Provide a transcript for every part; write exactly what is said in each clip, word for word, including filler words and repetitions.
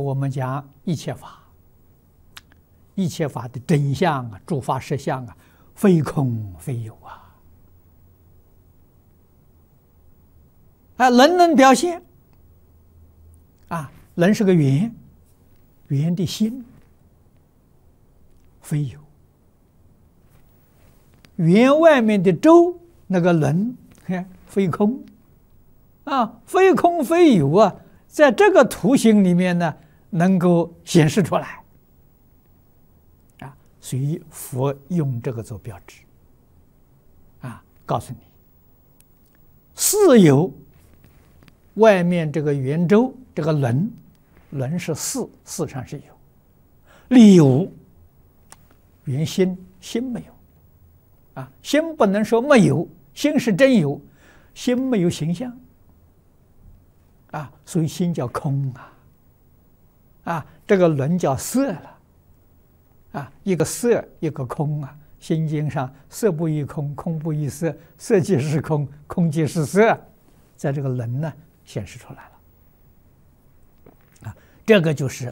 我们讲一切法，一切法的真相啊，诸法实相啊，非空非有啊。啊，人能表现啊，人是个圆，圆的心，非有。圆外面的周那个轮，非空啊，非空非有啊，在这个图形里面呢，能够显示出来啊，所以佛用这个做标志啊，告诉你，四有外面这个圆周这个轮，轮是四，四上是有，理无圆心，心没有。啊，心不能说没有，心是真有，心没有形象啊，所以心叫空啊。啊，这个轮叫色了啊，一个色一个空啊。心经上色不异空，空不异色，色即是空，空即是色，在这个轮呢显示出来了啊。这个就是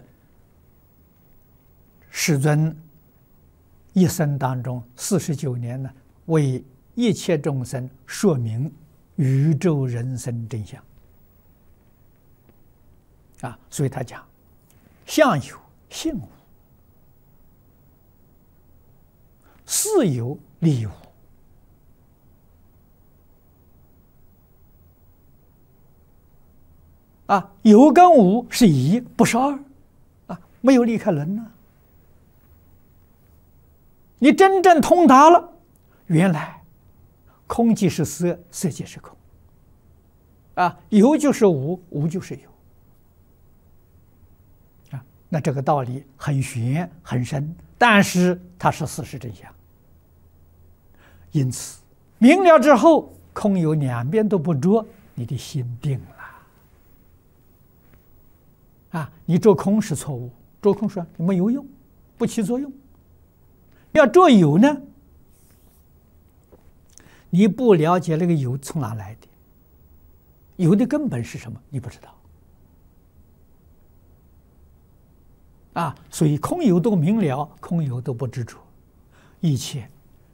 世尊一生当中四十九年呢，为一切众生说明宇宙人生真相啊，所以他讲相有性无，事有理无啊，有跟无是一，不是二啊，没有离开轮呢。你真正通达了，原来空即是色，色即是空啊，有就是无，无就是有啊。那这个道理很玄很深，但是它是事实真相。因此明了之后，空有两边都不着，你的心定了啊。你着空是错误，着空说没有用，不起作用。要着有呢，你不了解那个有从哪来的，有的根本是什么，你不知道啊。所以空有都明了，空有都不执着，一切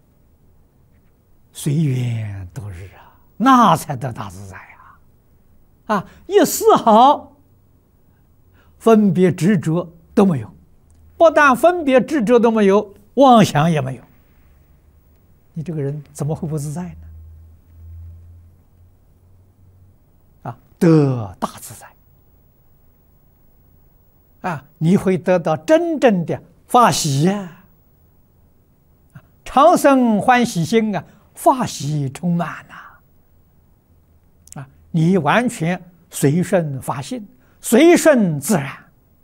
随缘度日啊，那才得大自在啊！啊，一丝毫分别执着都没有，不但分别执着都没有，妄想也没有，你这个人怎么会不自在呢？啊，得大自在啊，你会得到真正的法喜呀！常生欢喜心啊，法喜充满呐！啊，你完全随顺法性，随顺自然。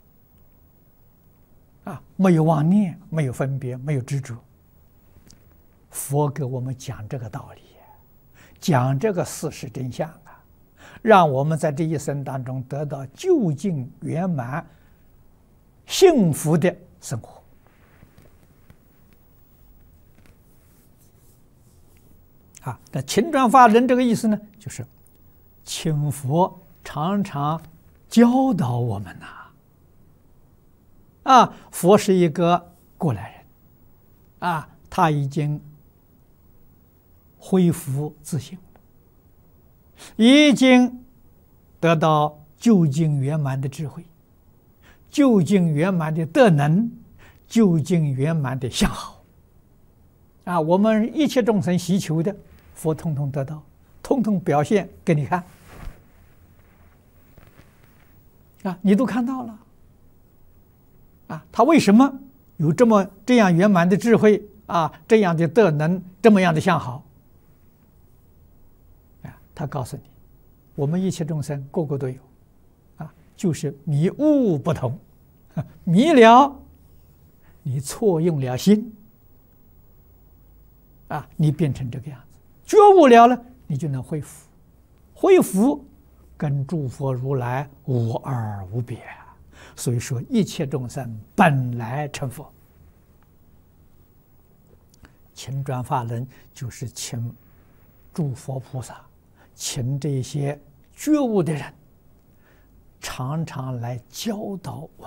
啊，没有妄念，没有分别，没有执着。佛给我们讲这个道理，讲这个事实真相啊，让我们在这一生当中得到究竟圆满、幸福的生活。啊，那勤转法轮这个意思呢，就是请佛常常教导我们呐、啊。啊，佛是一个过来人，啊，他已经恢复自性了，已经得到究竟圆满的智慧，究竟圆满的德能，究竟圆满的相好。啊，我们一切众生希求的，佛统统得到，统统表现给你看。啊，你都看到了。啊，他为什么有这么这样圆满的智慧啊？这样的德能，这么样的相好啊？他告诉你，我们一切众生个个都有啊，就是迷悟不同，迷了，你错用了心啊，你变成这个样子；觉悟了呢，你就能恢复，恢复跟诸佛如来无二无别。所以说，一切众生本来成佛。勤转法轮就是请诸佛菩萨，请这些觉悟的人，常常来教导我们。